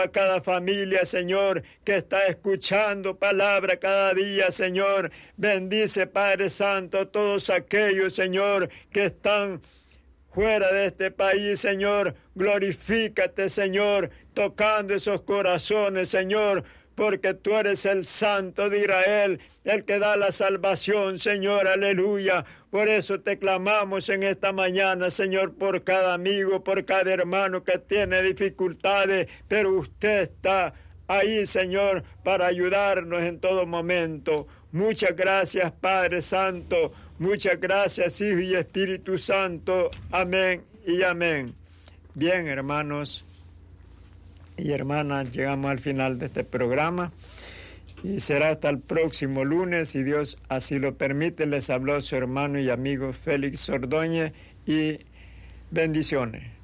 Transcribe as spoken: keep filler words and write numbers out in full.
a cada familia, Señor, que está escuchando palabra cada día, Señor. Bendice, Padre Santo, a todos aquellos, Señor, que están fuera de este país, Señor. Glorifícate, Señor, tocando esos corazones, Señor, porque tú eres el Santo de Israel, el que da la salvación, Señor, aleluya. Por eso te clamamos en esta mañana, Señor, por cada amigo, por cada hermano que tiene dificultades, pero usted está ahí, Señor, para ayudarnos en todo momento. Muchas gracias, Padre Santo, muchas gracias, Hijo y Espíritu Santo. Amén y amén. Bien, hermanos y hermanas, llegamos al final de este programa y será hasta el próximo lunes, si Dios así lo permite. Les habló su hermano y amigo Félix Ordóñez y bendiciones.